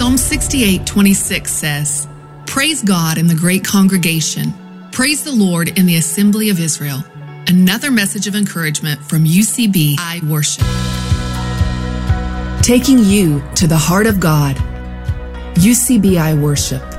Psalm 68:26 says, "Praise God in the great congregation. Praise the Lord in the assembly of Israel." Another message of encouragement from UCB I Worship. Taking you to the heart of God. UCB I Worship.